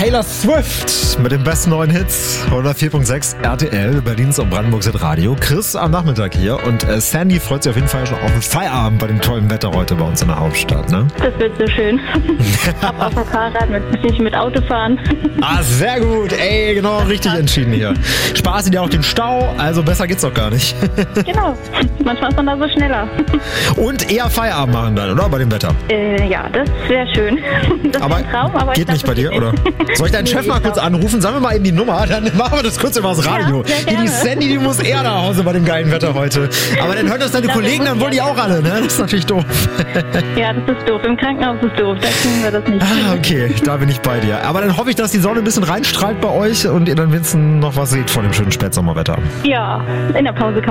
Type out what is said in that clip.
Taylor Swift mit den besten neuen Hits. 104.6 RTL, Berlins und Brandenburgs Radio. Chris am Nachmittag hier und Sandy freut sich auf jeden Fall schon auf den Feierabend bei dem tollen Wetter heute bei uns in der Hauptstadt, ne? Das wird so schön. Ab auf dem Fahrrad, nicht mit Auto fahren. Sehr gut. Ey, genau, richtig entschieden hier. Spaß dir auch den Stau, also besser geht's doch gar nicht. Genau. Manchmal ist man da so schneller. Und eher Feierabend machen dann, oder? Bei dem Wetter. Ja, das wäre schön. Das aber ist ein Traum, aber geht nicht bei dir, oder? Soll ich deinen Chef mal kurz anrufen? Sagen wir mal eben die Nummer, dann machen wir das kurz über das Radio. Ja, die Sandy, die muss eher nach Hause bei dem geilen Wetter heute. Aber dann hören das deine Kollegen, dann wollen die auch alle, ne? Das ist natürlich doof. Ja, das ist doof. Im Krankenhaus ist doof. Da kriegen wir das nicht. Okay, da bin ich bei dir. Aber dann hoffe ich, dass die Sonne ein bisschen reinstrahlt bei euch und ihr dann wenigstens noch was seht von dem schönen Spätsommerwetter. Ja, in der Pause kann